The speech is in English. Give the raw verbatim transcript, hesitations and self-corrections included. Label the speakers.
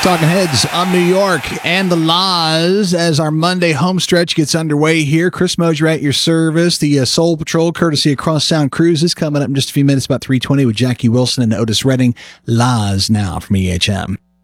Speaker 1: Talking Heads on New York and the Laws as our Monday home stretch gets underway here. Chris Mosier at your service. The uh, Soul Patrol, courtesy of Cross Sound Cruises, coming up in just a few minutes, about three twenty with Jackie Wilson and Otis Redding. Laws now from E H M.